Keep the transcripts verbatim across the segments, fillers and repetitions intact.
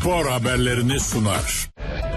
Spor haberlerini sunar.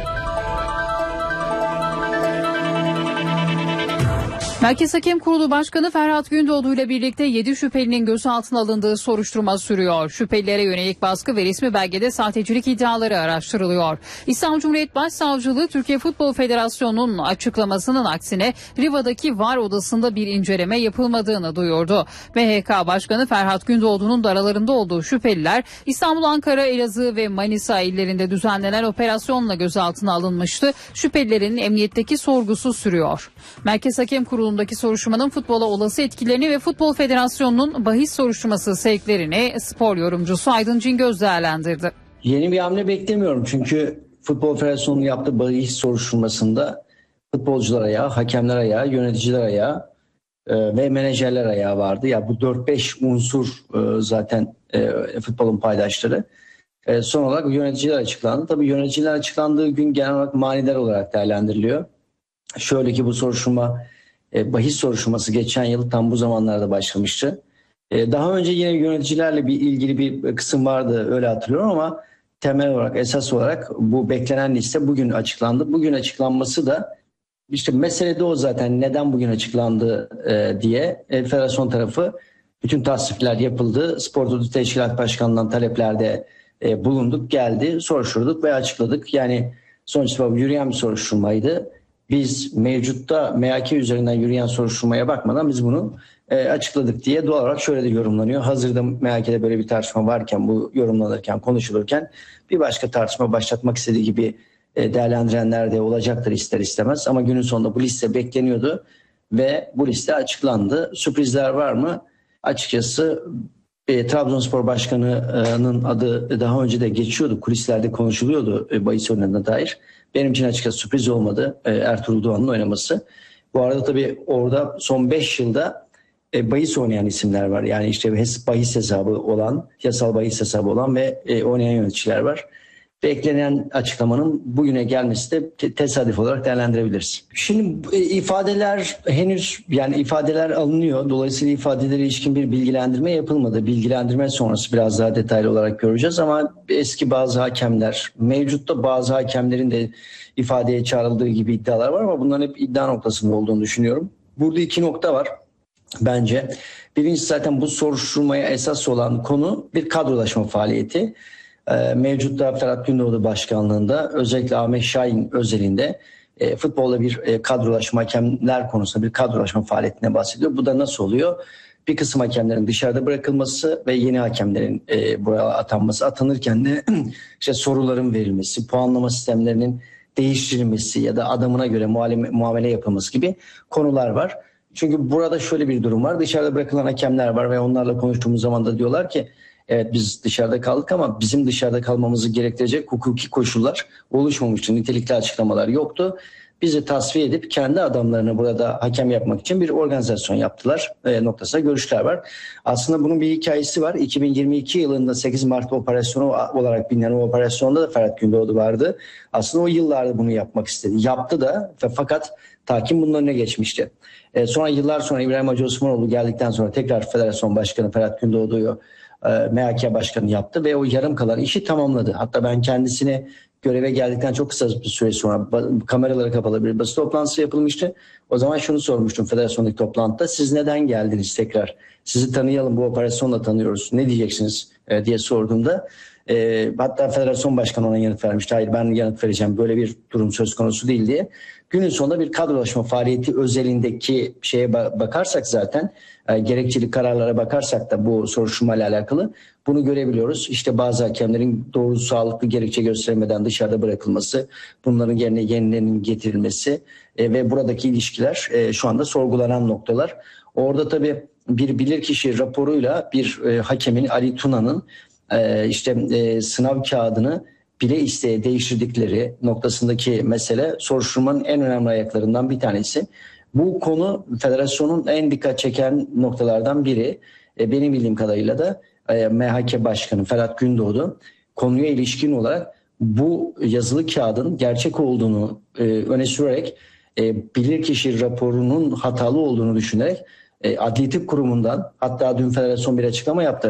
Merkez Hakem Kurulu Başkanı Ferhat Gündoğdu ile birlikte yedi şüphelinin gözaltına alındığı soruşturma sürüyor. Şüphelilere yönelik baskı ve resmi belgede sahtecilik iddiaları araştırılıyor. İstanbul Cumhuriyet Başsavcılığı Türkiye Futbol Federasyonu'nun açıklamasının aksine Riva'daki VAR odasında bir inceleme yapılmadığını duyurdu. M H K Başkanı Ferhat Gündoğdu'nun da aralarında olduğu şüpheliler İstanbul, Ankara, Elazığ ve Manisa illerinde düzenlenen operasyonla gözaltına alınmıştı. Şüphelilerin emniyetteki sorgusu sürüyor. Merkez Hakem Kurulu Kurulu'ndaki soruşturmanın futbola olası etkilerini ve Futbol Federasyonu'nun bahis soruşturması sevklerini spor yorumcusu Aydın Cingöz değerlendirdi. Yeni bir hamle beklemiyorum çünkü Futbol Federasyonu'nun yaptığı bahis soruşturmasında futbolcular ayağı, hakemler ayağı, yöneticiler ayağı e, ve menajerler ayağı vardı. Ya bu dört beş unsur e, zaten e, futbolun paydaşları. E, son olarak yöneticiler açıklandı. Tabii yöneticiler açıklandığı gün genel olarak maniler olarak değerlendiriliyor. Şöyle ki bu soruşturma E, bahis soruşturması geçen yıl tam bu zamanlarda başlamıştı. E, daha önce yine yöneticilerle bir ilgili bir kısım vardı, öyle hatırlıyorum, ama temel olarak, esas olarak bu beklenen liste bugün açıklandı. Bugün açıklanması da işte mesele de o zaten, neden bugün açıklandı e, diye e, federasyon tarafı bütün tasdikler yapıldı. Spor Turizm Teşkilat Başkanı'ndan taleplerde e, bulunduk, geldi, soruşturduk ve açıkladık. Yani sonuçta yürüyen bir soruşturmaydı. Biz mevcutta M H K üzerinden yürüyen soruşturmaya bakmadan biz bunu e, açıkladık diye doğal olarak şöyle de yorumlanıyor. Hazırda M H K'de böyle bir tartışma varken, bu yorumlanırken, konuşulurken bir başka tartışma başlatmak istediği gibi e, değerlendirenler de olacaktır ister istemez. Ama günün sonunda bu liste bekleniyordu ve bu liste açıklandı. Sürprizler var mı? Açıkçası e, Trabzonspor Başkanı'nın adı daha önce de geçiyordu, kulislerde konuşuluyordu e, bahis oynadığına dair. Benim için açıkçası sürpriz olmadı e, Ertuğrul Doğan'ın oynaması. Bu arada tabii orada son beş yılda e, bahis oynayan isimler var. Yani işte bahis hesabı olan, yasal bahis hesabı olan ve e, oynayan yöneticiler var. Beklenen açıklamanın bugüne gelmesi de te- tesadüf olarak değerlendirebiliriz. Şimdi e, ifadeler henüz, yani ifadeler alınıyor. Dolayısıyla ifadelere ilişkin bir bilgilendirme yapılmadı. Bilgilendirme sonrası biraz daha detaylı olarak göreceğiz ama eski bazı hakemler, mevcutta bazı hakemlerin de ifadeye çağrıldığı gibi iddialar var ama bunların hep iddia noktasında olduğunu düşünüyorum. Burada iki nokta var bence. Birincisi, zaten bu soruşturmaya esas olan konu bir kadrolaşma faaliyeti. Mevcutta Ferhat Gündoğdu başkanlığında, özellikle Ahmet Şahin özelinde e, futbolda bir e, kadrolaşma, hakemler konusunda bir kadrolaşma faaliyetine bahsediyor. Bu da nasıl oluyor? Bir kısım hakemlerin dışarıda bırakılması ve yeni hakemlerin e, buraya atanması, atanırken de işte soruların verilmesi, puanlama sistemlerinin değiştirilmesi ya da adamına göre muamele, muamele yapılması gibi konular var. Çünkü burada şöyle bir durum var. Dışarıda bırakılan hakemler var ve onlarla konuştuğumuz zaman da diyorlar ki evet, biz dışarıda kaldık ama bizim dışarıda kalmamızı gerektirecek hukuki koşullar oluşmamıştı. Nitelikli açıklamalar yoktu. Bizi tasfiye edip kendi adamlarını burada hakem yapmak için bir organizasyon yaptılar e, noktasında görüşler var. Aslında bunun bir hikayesi var. iki bin yirmi iki yılında sekiz Mart operasyonu olarak bilinen o operasyonda da Ferhat Gündoğdu vardı. Aslında o yıllarda bunu yapmak istedi. Yaptı da fakat tahkim bunun önüne geçmişti. E, sonra yıllar sonra İbrahim Hacı Osmanoğlu geldikten sonra tekrar Federasyon Başkanı Ferhat Gündoğdu'yu M H K Başkanı yaptı ve o yarım kalan işi tamamladı. Hatta ben kendisine göreve geldikten çok kısa bir süre sonra kameralara kapalı bir basın toplantısı yapılmıştı. O zaman şunu sormuştum federasyondaki toplantıda: siz neden geldiniz tekrar? Sizi tanıyalım, bu operasyonla tanıyoruz, ne diyeceksiniz e, diye sorduğumda e, hatta federasyon başkanı ona yanıt vermişti. Hayır, ben yanıt vereceğim, böyle bir durum söz konusu değil diye. Günün sonunda bir kadrolaşma faaliyeti özelindeki şeye bakarsak, zaten e, gerekçeli kararlara bakarsak da bu soruşturmayla alakalı bunu görebiliyoruz. İşte bazı hakemlerin doğru, sağlıklı gerekçe göstermeden dışarıda bırakılması, bunların yerine yenilerinin getirilmesi e, ve buradaki ilişkiler e, şu anda sorgulanan noktalar. Orada tabii bir bilirkişi raporuyla bir e, hakemin, Ali Tuna'nın e, işte e, sınav kağıdını bile isteye değiştirdikleri noktasındaki mesele soruşturmanın en önemli ayaklarından bir tanesi. Bu konu federasyonun en dikkat çeken noktalardan biri. E, benim bildiğim kadarıyla da e, M H K Başkanı Ferhat Gündoğdu konuya ilişkin olarak bu yazılı kağıdın gerçek olduğunu e, öne sürerek e, bilirkişi raporunun hatalı olduğunu düşünerek e, Adli Tıp Kurumu'ndan, hatta dün federasyon bir açıklama yaptı.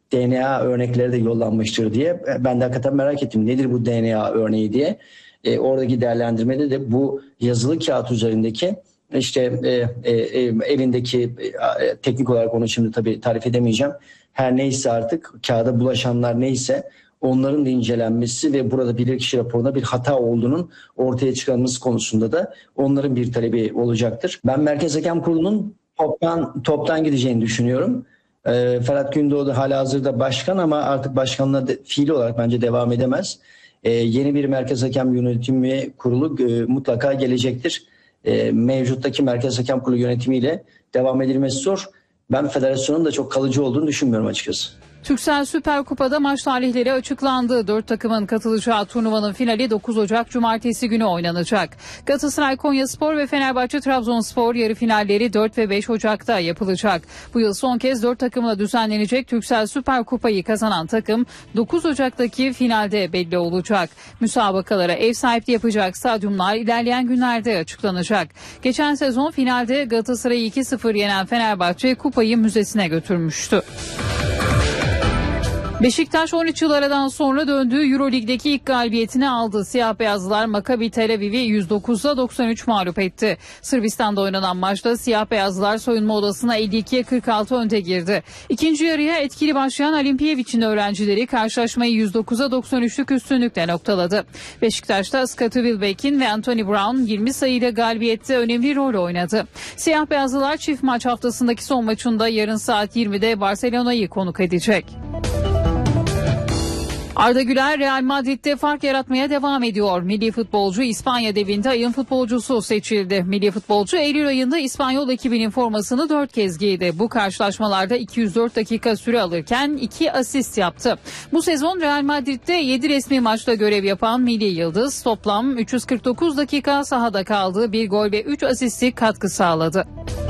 D N A örnekleri de yollanmıştır diye. Ben de hakikaten merak ettim. Nedir bu D N A örneği diye. E, oradaki değerlendirmede de bu yazılı kağıt üzerindeki işte e, e, e, elindeki e, teknik olarak onu şimdi tabii tarif edemeyeceğim. Her neyse artık kağıda bulaşanlar neyse onların da incelenmesi ve burada bilirkişi raporunda bir hata olduğunun ortaya çıkarılması konusunda da onların bir talebi olacaktır. Ben Merkez Hakem Kurulu'nun toptan, toptan gideceğini düşünüyorum. E, Ferhat Gündoğdu halihazırda başkan ama artık başkanlığa de, fiili olarak bence devam edemez. E, yeni bir Merkez Hakem Yönetimi Kurulu e, mutlaka gelecektir. E, mevcuttaki Merkez Hakem Kurulu yönetimiyle devam edilmesi zor. Ben federasyonun da çok kalıcı olduğunu düşünmüyorum açıkçası. Türksel Süper Kupa'da maç tarihleri açıklandı. Dört takımın katılacağı turnuvanın finali dokuz Ocak Cumartesi günü oynanacak. Galatasaray Konyaspor ve Fenerbahçe Trabzonspor yarı finalleri dört ve beş Ocak'ta yapılacak. Bu yıl son kez dört takımla düzenlenecek Türksel Süper Kupa'yı kazanan takım dokuz Ocak'taki finalde belli olacak. Müsabakalara ev sahipliği yapacak stadyumlar ilerleyen günlerde açıklanacak. Geçen sezon finalde Galatasaray'ı iki sıfır yenen Fenerbahçe kupayı müzesine götürmüştü. Beşiktaş on üç yıl aradan sonra döndüğü Euroleague'deki ilk galibiyetini aldı. Siyah beyazlılar Maccabi Tel Aviv'i yüz dokuza doksan üç mağlup etti. Sırbistan'da oynanan maçta siyah beyazlılar soyunma odasına elli ikiye kırk altı önde girdi. İkinci yarıya etkili başlayan Olimpiyevic'in öğrencileri karşılaşmayı yüz dokuza doksan üçlük üstünlükle noktaladı. Beşiktaş'ta Scottie Wilbeck'in ve Anthony Brown yirmi sayıyla galibiyette önemli rol oynadı. Siyah beyazlılar çift maç haftasındaki son maçında yarın saat yirmide Barcelona'yı konuk edecek. Arda Güler Real Madrid'de fark yaratmaya devam ediyor. Milli futbolcu İspanya devinde ayın futbolcusu seçildi. Milli futbolcu Eylül ayında İspanyol ekibinin formasını dört kez giydi. Bu karşılaşmalarda iki yüz dört dakika süre alırken iki asist yaptı. Bu sezon Real Madrid'de yedi resmi maçta görev yapan Milli Yıldız toplam üç yüz kırk dokuz dakika sahada kaldı. Bir gol ve üç asisti katkı sağladı.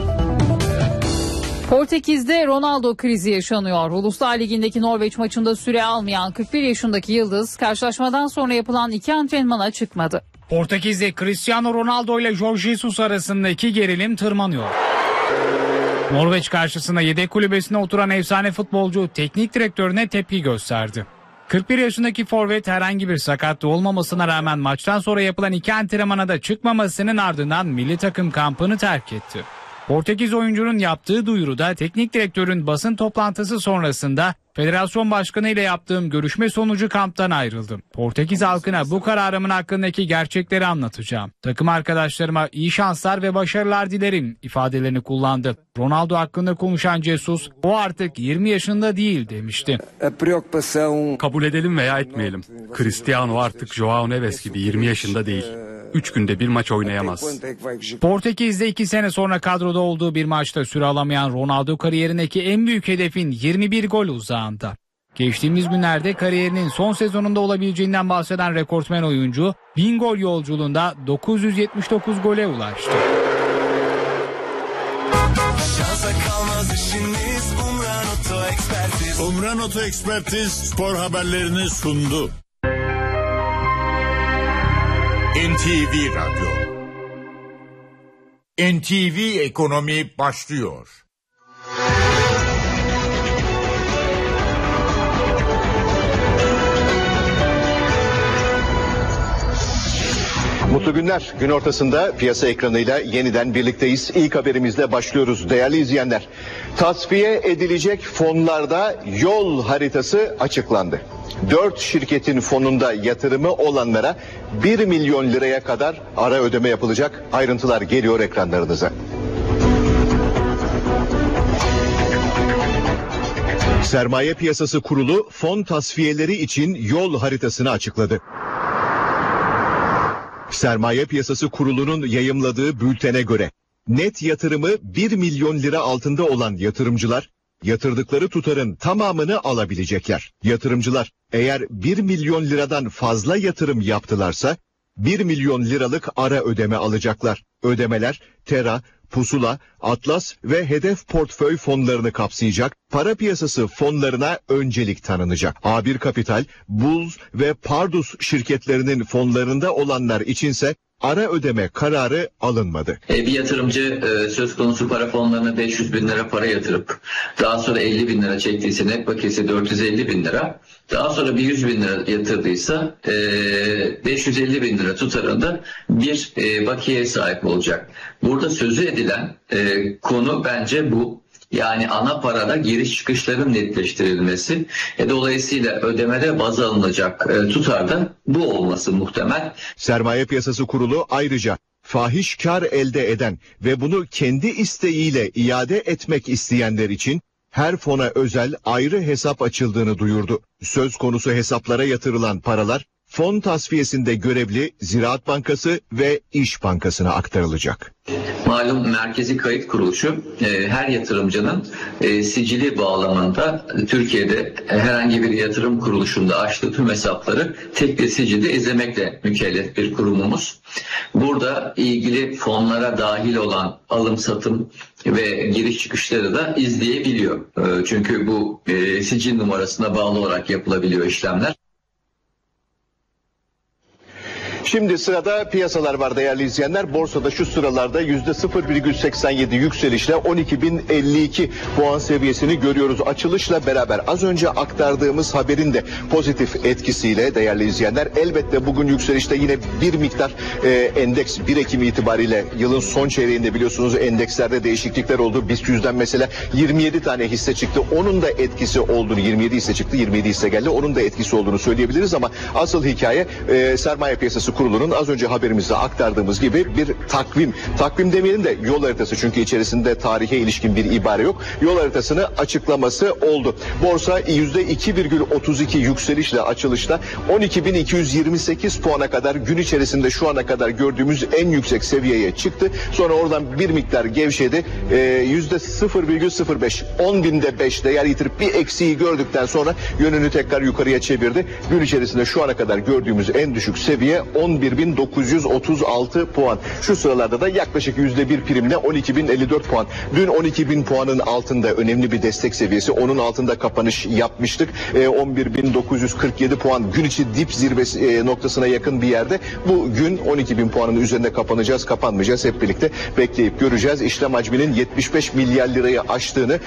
Portekiz'de Ronaldo krizi yaşanıyor. Uluslar Ligi'ndeki Norveç maçında süre almayan kırk bir yaşındaki Yıldız karşılaşmadan sonra yapılan iki antrenmana çıkmadı. Portekiz'de Cristiano Ronaldo ile Jorge Jesus arasındaki gerilim tırmanıyor. Norveç karşısında yedek kulübesine oturan efsane futbolcu teknik direktörüne tepki gösterdi. kırk bir yaşındaki forvet herhangi bir sakatlığı olmamasına rağmen maçtan sonra yapılan iki antrenmana da çıkmamasının ardından milli takım kampını terk etti. Portekiz oyuncunun yaptığı duyuruda teknik direktörün basın toplantısı sonrasında federasyon başkanı ile yaptığım görüşme sonucu kamptan ayrıldım. Portekiz halkına bu kararımın hakkındaki gerçekleri anlatacağım. Takım arkadaşlarıma iyi şanslar ve başarılar dilerim ifadelerini kullandı. Ronaldo hakkında konuşan Jesus, o artık yirmi yaşında değil demişti. Kabul edelim veya etmeyelim. Cristiano artık Joao Neves gibi yirmi yaşında değil. Üç günde bir maç oynayamaz. Portekiz'de iki sene sonra kadroda olduğu bir maçta süre alamayan Ronaldo kariyerindeki en büyük hedefin yirmi bir gol uzağında. Geçtiğimiz günlerde kariyerinin son sezonunda olabileceğinden bahseden rekortmen oyuncu bin gol yolculuğunda dokuz yüz yetmiş dokuz gole ulaştı. Umran Oto Ekspertiz spor haberlerini sundu. N T V Radyo N T V Ekonomi başlıyor. Mutlu günler. Gün ortasında piyasa ekranıyla yeniden birlikteyiz. İlk haberimizle başlıyoruz değerli izleyenler. Tasfiye edilecek fonlarda yol haritası açıklandı. Dört şirketin fonunda yatırımı olanlara bir milyon liraya kadar ara ödeme yapılacak. Ayrıntılar geliyor ekranlarınıza. Sermaye Piyasası Kurulu fon tasfiyeleri için yol haritasını açıkladı. Sermaye Piyasası Kurulu'nun yayımladığı bültene göre net yatırımı bir milyon lira altında olan yatırımcılar yatırdıkları tutarın tamamını alabilecekler. Yatırımcılar eğer bir milyon liradan fazla yatırım yaptılarsa bir milyon liralık ara ödeme alacaklar. Ödemeler Tera, Pusula, Atlas ve Hedef Portföy fonlarını kapsayacak. Para piyasası fonlarına öncelik tanınacak. A bir Kapital, Bulls ve Pardus şirketlerinin fonlarında olanlar içinse ara ödeme kararı alınmadı. Bir yatırımcı söz konusu para fonlarına beş yüz bin lira para yatırıp daha sonra elli bin lira çektiyse net bakiyesi dört yüz elli bin lira. Daha sonra bir yüz bin lira yatırdıysa beş yüz elli bin lira tutarında bir bakiyeye sahip olacak. Burada sözü edilen konu bence bu. Yani ana parada giriş çıkışların netleştirilmesi. E, dolayısıyla ödemede baz alınacak e, tutarda bu olması muhtemel. Sermaye Piyasası Kurulu ayrıca fahiş kar elde eden ve bunu kendi isteğiyle iade etmek isteyenler için her fona özel ayrı hesap açıldığını duyurdu. Söz konusu hesaplara yatırılan paralar fon tasfiyesinde görevli Ziraat Bankası ve İş Bankası'na aktarılacak. Malum Merkezi Kayıt Kuruluşu e, her yatırımcının e, sicili bağlamında Türkiye'de e, herhangi bir yatırım kuruluşunda açtığı tüm hesapları tek bir sicilde izlemekle mükellef bir kurumumuz. Burada ilgili fonlara dahil olan alım satım ve giriş çıkışları da izleyebiliyor. E, çünkü bu e, sicil numarasına bağlı olarak yapılabiliyor işlemler. Şimdi sırada piyasalar var değerli izleyenler. Borsada şu sıralarda yüzde sıfır virgül seksen yedi yükselişle on iki bin elli iki puan seviyesini görüyoruz. Açılışla beraber az önce aktardığımız haberin de pozitif etkisiyle değerli izleyenler. Elbette bugün yükselişte yine bir miktar e, endeks bir Ekim itibariyle yılın son çeyreğinde biliyorsunuz endekslerde değişiklikler oldu. BIST yüzden mesela yirmi yedi tane hisse çıktı. Onun da etkisi olduğunu, yirmi yedi hisse çıktı, yirmi yedi hisse geldi. Onun da etkisi olduğunu söyleyebiliriz ama asıl hikaye e, Sermaye Piyasası Kurulu'nun az önce haberimizde aktardığımız gibi bir takvim. Takvim demeyelim de yol haritası, çünkü içerisinde tarihe ilişkin bir ibare yok. Yol haritasını açıklaması oldu. Borsa yüzde iki virgül otuz iki yükselişle açılışta on iki bin iki yüz yirmi sekiz puana kadar gün içerisinde şu ana kadar gördüğümüz en yüksek seviyeye çıktı. Sonra oradan bir miktar gevşedi. Ee, yüzde sıfır virgül sıfır beş, on binde beş değer yitirip bir eksiği gördükten sonra yönünü tekrar yukarıya çevirdi. Gün içerisinde şu ana kadar gördüğümüz en düşük seviye on bir bin dokuz yüz otuz altı puan. Şu sıralarda da yaklaşık yüzde bir primle on iki bin elli dört puan. Dün on iki bin puanın altında önemli bir destek seviyesi. Onun altında kapanış yapmıştık. E, on bir bin dokuz yüz kırk yedi puan gün içi dip zirvesi e, noktasına yakın bir yerde. Bugün on iki bin puanın üzerinde kapanacağız, kapanmayacağız. Hep birlikte bekleyip göreceğiz. İşlem hacminin yetmiş beş milyar lirayı aştığını,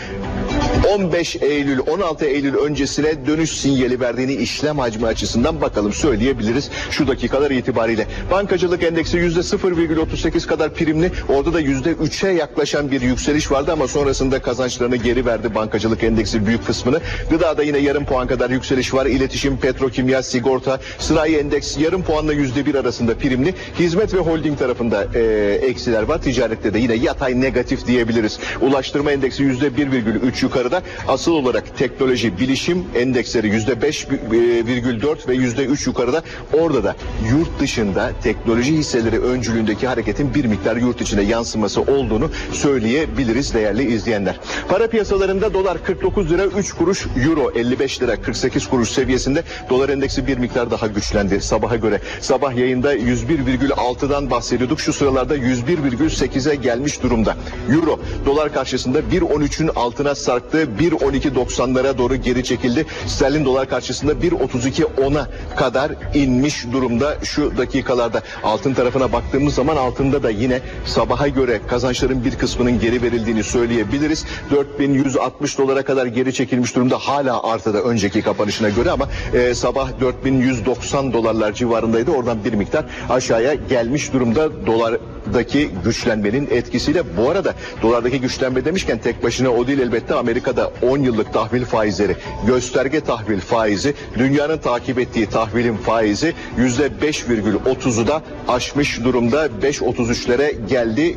on beş Eylül on altı Eylül öncesine dönüş sinyali verdiğini işlem hacmi açısından bakalım söyleyebiliriz şu dakikalar itibariyle. Bankacılık endeksi yüzde sıfır virgül otuz sekiz kadar primli. Orada da yüzde üçe yaklaşan bir yükseliş vardı ama sonrasında kazançlarını geri verdi bankacılık endeksi büyük kısmını. Gıdada yine yarım puan kadar yükseliş var. İletişim, petrokimya, sigorta, sanayi endeks yarım puanla yüzde bir arasında primli. Hizmet ve holding tarafında e, eksiler var. Ticarette de yine yatay negatif diyebiliriz. Ulaştırma endeksi yüzde bir virgül üç yukarıda. Asıl olarak teknoloji, bilişim endeksleri yüzde beş virgül dört ve yüzde üç yukarıda. Orada da yurt dışında teknoloji hisseleri öncülüğündeki hareketin bir miktar yurt içine yansıması olduğunu söyleyebiliriz değerli izleyenler. Para piyasalarında dolar kırk dokuz lira üç kuruş, euro elli beş lira kırk sekiz kuruş seviyesinde. Dolar endeksi bir miktar daha güçlendi sabaha göre. Sabah yayında yüz bir virgül altıdan bahsediyorduk. Şu sıralarda yüz bir virgül sekize gelmiş durumda. Euro dolar karşısında bir on üçün altına sarktı. bir on iki doksanlara doğru geri çekildi. Sterlin dolar karşısında bir otuz iki ona kadar inmiş durumda şu dakikalarda. Altın tarafına baktığımız zaman altında da yine sabaha göre kazançların bir kısmının geri verildiğini söyleyebiliriz. dört bin yüz altmış dolara kadar geri çekilmiş durumda. Hala artıda önceki kapanışına göre ama e, sabah dört bin yüz doksan dolarlar civarındaydı. Oradan bir miktar aşağıya gelmiş durumda dolardaki güçlenmenin etkisiyle. Bu arada dolardaki güçlenme demişken tek başına o değil elbette. Amerika'da on yıllık tahvil faizleri, gösterge tahvil faizi, dünyanın takip ettiği tahvilin faizi yüzde beş virgül otuzu da aşmış durumda. beş virgül otuz üçlere geldi.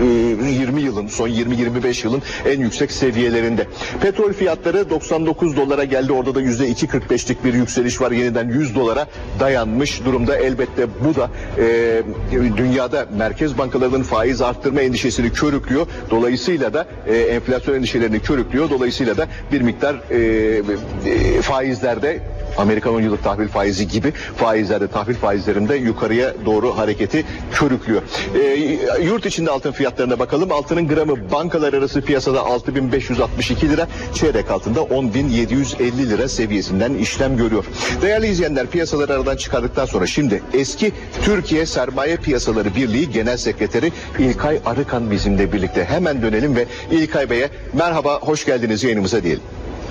yirmi yılın, son yirmi yirmi beş yılın en yüksek seviyelerinde. Petrol fiyatları doksan dokuz dolara geldi. Orada da yüzde iki virgül kırk beşlik bir yükseliş var. Yeniden yüz dolara dayanmış durumda. Elbette bu da e, dünyada merkez bankalarının faiz arttırma endişesini körüklüyor. Dolayısıyla da e, enflasyon endişelerini körüklüyor. Dolayısıyla da bir miktar e, e, faizlerde Amerikan on yıllık tahvil faizi gibi faizlerde, tahvil faizlerinde yukarıya doğru hareketi körüklüyor. E, yurt içinde altın fiyatlarına bakalım. Altının gramı bankalar arası piyasada altı bin beş yüz altmış iki lira, çeyrek altında on bin yedi yüz elli lira seviyesinden işlem görüyor. Değerli izleyenler, piyasaları aradan çıkardıktan sonra şimdi eski Türkiye Sermaye Piyasaları Birliği Genel Sekreteri İlkay Arıkan bizimle birlikte. Hemen dönelim ve İlkay Bey'e merhaba, hoş geldiniz yayınımıza diyelim.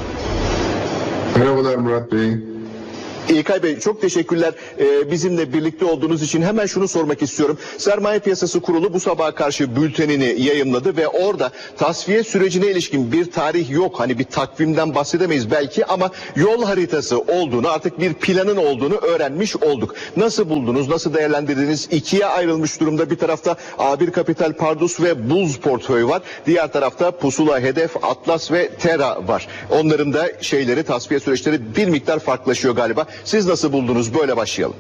Merhabalar Murat Bey. İlkay Bey, çok teşekkürler ee, bizimle birlikte olduğunuz için. Hemen şunu sormak istiyorum. Sermaye Piyasası Kurulu bu sabaha karşı bültenini yayımladı ve orada tasfiye sürecine ilişkin bir tarih yok. Hani bir takvimden bahsedemeyiz belki ama yol haritası olduğunu, artık bir planın olduğunu öğrenmiş olduk. Nasıl buldunuz, nasıl değerlendirdiniz? İkiye ayrılmış durumda. Bir tarafta A bir Kapital, Pardus ve Bulls portföyü var. Diğer tarafta Pusula, Hedef, Atlas ve Tera var. Onların da şeyleri, tasfiye süreçleri bir miktar farklılaşıyor galiba. Siz nasıl buldunuz? Böyle başlayalım.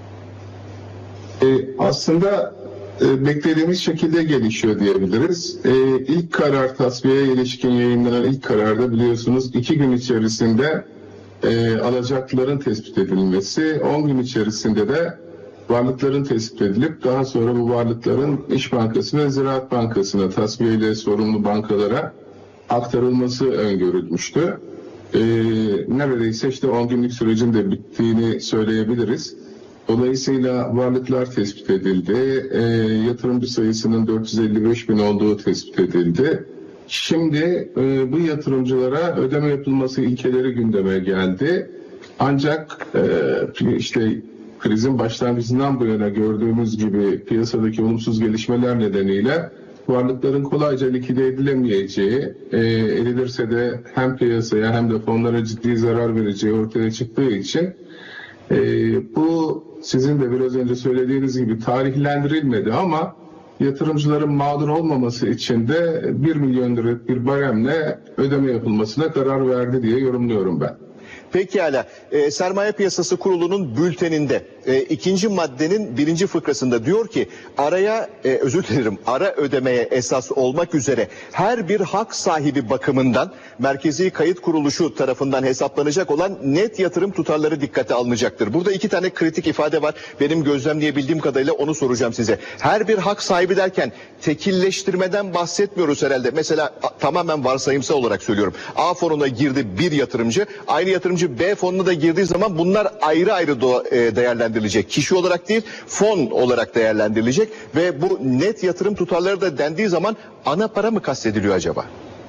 Ee, aslında e, beklediğimiz şekilde gelişiyor diyebiliriz. E, ilk karar, tasfiyeye ilişkin yayınlanan ilk kararda biliyorsunuz iki gün içerisinde e, alacakların tespit edilmesi, on gün içerisinde de varlıkların tespit edilip daha sonra bu varlıkların İş Bankası ve Ziraat Bankası'na, tasfiyeyle sorumlu bankalara aktarılması öngörülmüştü. Ee, neredeyse işte on günlük sürecin de bittiğini söyleyebiliriz. Dolayısıyla varlıklar tespit edildi. E, yatırımcı sayısının dört yüz elli beş bin olduğu tespit edildi. Şimdi e, bu yatırımcılara ödeme yapılması ilkeleri gündeme geldi. Ancak e, işte krizin başlangıcından bu yana gördüğümüz gibi piyasadaki olumsuz gelişmeler nedeniyle varlıkların kolayca likide edilemeyeceği, e, edilirse de hem piyasaya hem de fonlara ciddi zarar vereceği ortaya çıktığı için e, bu sizin de biraz önce söylediğiniz gibi tarihlendirilmedi ama yatırımcıların mağdur olmaması için de bir milyon lira bir baremle ödeme yapılmasına karar verdi diye yorumluyorum ben. Pekala, e, Sermaye Piyasası Kurulu'nun bülteninde e, ikinci maddenin birinci fıkrasında diyor ki araya e, özür dilerim ara ödemeye esas olmak üzere her bir hak sahibi bakımından Merkezi Kayıt Kuruluşu tarafından hesaplanacak olan net yatırım tutarları dikkate alınacaktır. Burada iki tane kritik ifade var. Benim gözlemleyebildiğim kadarıyla onu soracağım size. Her bir hak sahibi derken tekilleştirmeden bahsetmiyoruz herhalde. Mesela a, tamamen varsayımsal olarak söylüyorum. A fonuna girdi bir yatırımcı, aynı yatırımcı B fonuna da girdiği zaman bunlar ayrı ayrı değerlendirilecek. Kişi olarak değil, fon olarak değerlendirilecek ve bu net yatırım tutarları da dendiği zaman ana para mı kastediliyor acaba?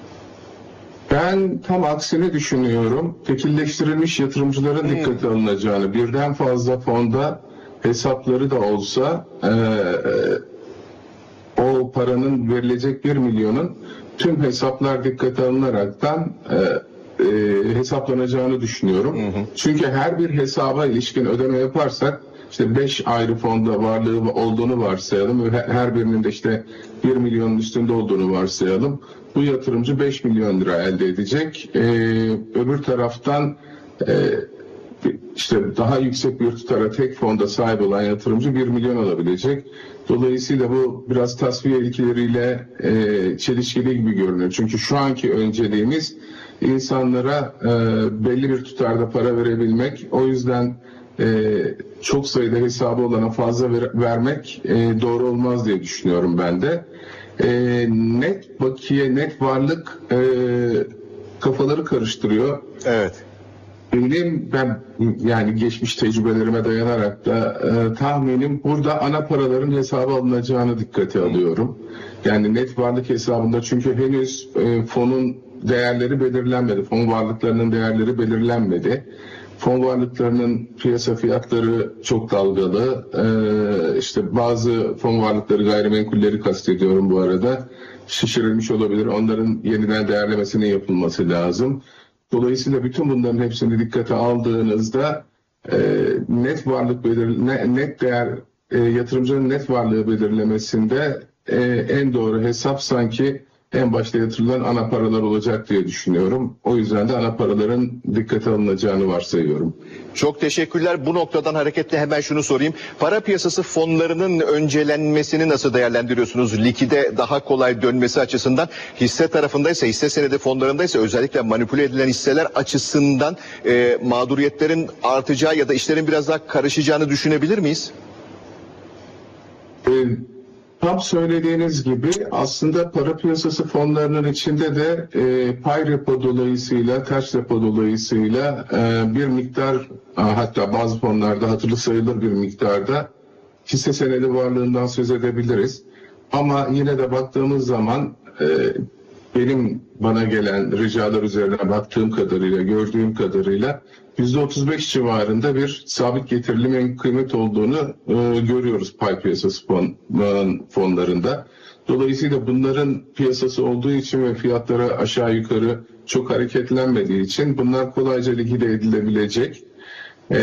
Ben tam aksini düşünüyorum. Tekilleştirilmiş yatırımcıların hmm. dikkate alınacağını, birden fazla fonda hesapları da olsa e, e, o paranın verilecek bir milyonun tüm hesaplar dikkate alınaraktan e, E, hesaplanacağını düşünüyorum. Hı hı. Çünkü her bir hesaba ilişkin ödeme yaparsak işte beş ayrı fonda varlığı olduğunu varsayalım ve her birinin de işte bir milyonun üstünde olduğunu varsayalım. Bu yatırımcı beş milyon lira elde edecek. E, öbür taraftan e, işte daha yüksek bir tutara tek fonda sahip olan yatırımcı bir milyon alabilecek. Dolayısıyla bu biraz tasfiye ilkeleriyle e, çelişkili gibi görünüyor. Çünkü şu anki önceliğimiz insanlara e, belli bir tutarda para verebilmek. O yüzden e, çok sayıda hesabı olana fazla ver, vermek e, doğru olmaz diye düşünüyorum ben de. E, net bakiye, net varlık e, kafaları karıştırıyor. Evet. Benim ben yani geçmiş tecrübelerime dayanarak da e, tahminim burada ana paraların hesaba alınacağını dikkate alıyorum. Yani net varlık hesabında çünkü henüz e, fonun değerleri belirlenmedi. Fon varlıklarının değerleri belirlenmedi. Fon varlıklarının piyasa fiyatları çok dalgalı. Ee, işte bazı fon varlıkları, gayrimenkulleri kastediyorum bu arada, şişirilmiş olabilir. Onların yeniden değerlemesinin yapılması lazım. Dolayısıyla bütün bunların hepsini dikkate aldığınızda e, net varlık belir, ne, net değer e, yatırımcının net varlığı belirlemesinde e, en doğru hesap sanki en başta yatırılan ana paralar olacak diye düşünüyorum. O yüzden de ana paraların dikkate alınacağını varsayıyorum. Çok teşekkürler. Bu noktadan hareketle hemen şunu sorayım. Para piyasası fonlarının öncelenmesini nasıl değerlendiriyorsunuz? Likide daha kolay dönmesi açısından, hisse tarafındaysa, hisse senedi fonlarındaysa özellikle manipüle edilen hisseler açısından e, mağduriyetlerin artacağı ya da işlerin biraz daha karışacağını düşünebilir miyiz? Ee, Tam söylediğiniz gibi aslında para piyasası fonlarının içinde de e, pay repo dolayısıyla, ters repo dolayısıyla e, bir miktar, hatta bazı fonlarda hatırlı sayılır bir miktarda hisse senedi varlığından söz edebiliriz. Ama yine de baktığımız zaman e, benim bana gelen ricalar üzerine baktığım kadarıyla, gördüğüm kadarıyla yüzde otuz beş civarında bir sabit getirili menkımet olduğunu e, görüyoruz pay piyasası fon, fonlarında. Dolayısıyla bunların piyasası olduğu için ve fiyatları aşağı yukarı çok hareketlenmediği için bunlar kolayca likide edilebilecek. E,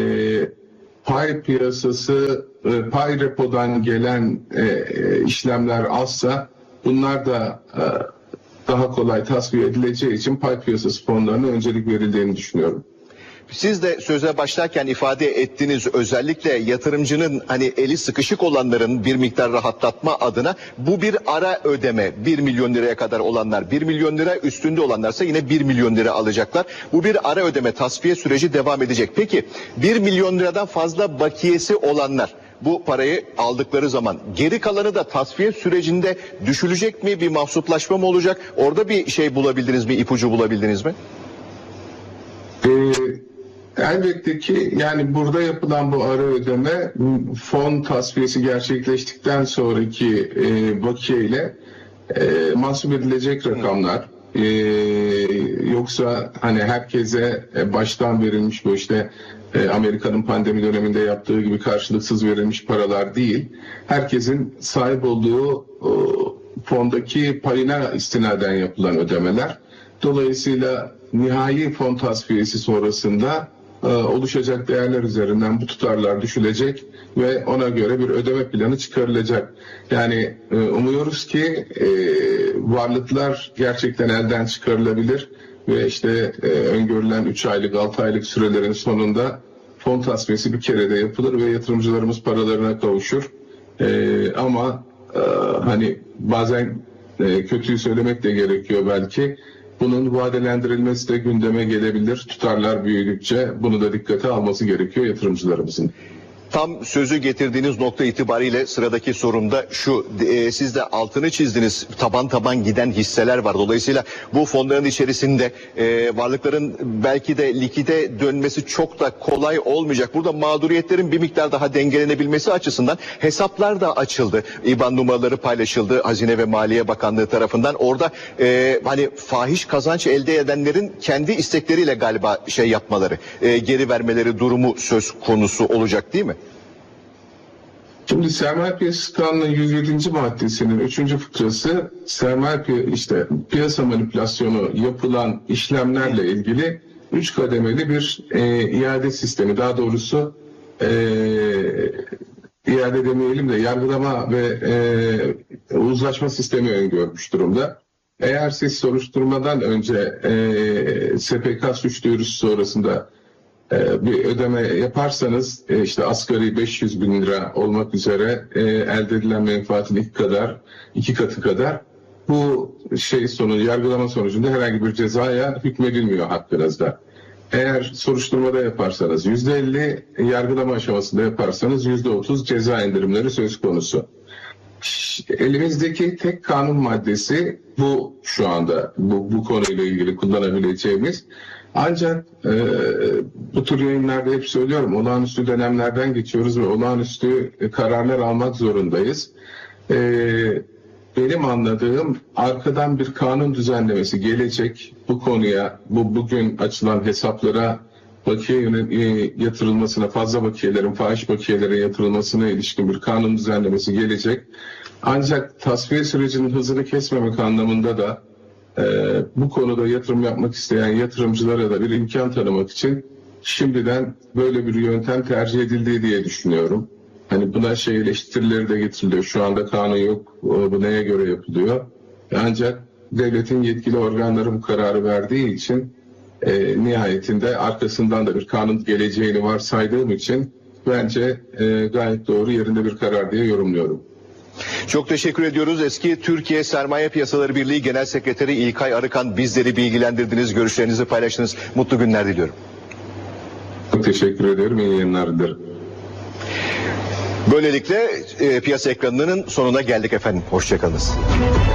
pay piyasası, e, pay repodan gelen e, işlemler azsa bunlar da e, daha kolay tasfiye edileceği için pay piyasası fonlarına öncelik verildiğini düşünüyorum. Siz de söze başlarken ifade ettiğiniz özellikle yatırımcının hani eli sıkışık olanların bir miktar rahatlatma adına bu bir ara ödeme. bir milyon liraya kadar olanlar bir milyon lira, üstünde olanlarsa yine bir milyon lira alacaklar. Bu bir ara ödeme, tasfiye süreci devam edecek. Peki bir milyon liradan fazla bakiyesi olanlar bu parayı aldıkları zaman geri kalanı da tasfiye sürecinde düşülecek mi? Bir mahsuplaşma mı olacak? Orada bir şey bulabildiniz mi? İpucu bulabildiniz mi? Ee, elbette ki yani burada yapılan bu ara ödeme fon tasfiyesi gerçekleştikten sonraki e, bakiye ile e, mahsup edilecek rakamlar. Ee, yoksa hani herkese e, baştan verilmiş bu işte e, Amerika'nın pandemi döneminde yaptığı gibi karşılıksız verilmiş paralar değil. Herkesin sahip olduğu o, fondaki payına istinaden yapılan ödemeler. Dolayısıyla nihai fon tasfiyesi sonrasında e, oluşacak değerler üzerinden bu tutarlar düşülecek ve ona göre bir ödeme planı çıkarılacak. Yani e, umuyoruz ki e, varlıklar gerçekten elden çıkarılabilir ve işte e, öngörülen üç aylık altı aylık sürelerin sonunda fon tasfiyesi bir kere de yapılır ve yatırımcılarımız paralarına kavuşur. E, ama e, hani bazen e, kötüyü söylemek de gerekiyor belki. Bunun vadelendirilmesi de gündeme gelebilir. Tutarlar büyüdükçe bunu da dikkate alması gerekiyor yatırımcılarımızın. Tam sözü getirdiğiniz nokta itibariyle sıradaki sorumda şu, e, siz de altını çizdiniz, taban taban giden hisseler var. Dolayısıyla bu fonların içerisinde e, varlıkların belki de likide dönmesi çok da kolay olmayacak. Burada mağduriyetlerin bir miktar daha dengelenebilmesi açısından hesaplar da açıldı. İban numaraları paylaşıldı Hazine ve Maliye Bakanlığı tarafından. Orada e, hani fahiş kazanç elde edenlerin kendi istekleriyle galiba şey yapmaları, e, geri vermeleri durumu söz konusu olacak değil mi? Şimdi Sermaye Piyasası Kanunu yüz yedinci maddesinin üçüncü fıkrası sermaye pi işte piyasa manipülasyonu yapılan işlemlerle ilgili üç kademeli bir e, iade sistemi, daha doğrusu e, iade demeyelim de yargılama ve e, uzlaşma sistemi öngörmüş durumda. Eğer siz soruşturmadan önce e, S P K suç duyurusu sonrasında bir ödeme yaparsanız işte asgari beş yüz bin lira olmak üzere elde edilen menfaatin iki kadar, iki katı kadar bu şey sonu yargılama sonucunda herhangi bir cezaya hükmedilmiyor hakkınızda. Eğer soruşturmada yaparsanız yüzde elli, yargılama aşamasında yaparsanız yüzde otuz ceza indirimleri söz konusu. Elimizdeki tek kanun maddesi bu şu anda bu, bu konuyla ilgili kullanabileceğimiz. Ancak e, bu tür yayınlarda hep söylüyorum, olağanüstü dönemlerden geçiyoruz ve olağanüstü kararlar almak zorundayız. E, benim anladığım arkadan bir kanun düzenlemesi gelecek bu konuya, bu bugün açılan hesaplara bakiye yatırılmasına, fazla bakiyelerin, fahiş bakiyelerin yatırılmasına ilişkin bir kanun düzenlemesi gelecek. Ancak tasfiye sürecinin hızını kesmemek anlamında da e, bu konuda yatırım yapmak isteyen yatırımcılara da bir imkan tanımak için şimdiden böyle bir yöntem tercih edildiği diye düşünüyorum. Hani buna şey eleştirileri de getiriliyor. Şu anda kanun yok, bu neye göre yapılıyor? Ancak devletin yetkili organları bu kararı verdiği için e, nihayetinde arkasından da bir kanun geleceğini varsaydığım için bence e, gayet doğru, yerinde bir karar diye yorumluyorum. Çok teşekkür ediyoruz. Eski Türkiye Sermaye Piyasaları Birliği Genel Sekreteri İlkay Arıkan, bizleri bilgilendirdiniz, görüşlerinizi paylaştınız. Mutlu günler diliyorum. Çok teşekkür ederim. İyi yayınlar dilerim. Böylelikle e, piyasa ekranının sonuna geldik efendim. Hoşçakalınız.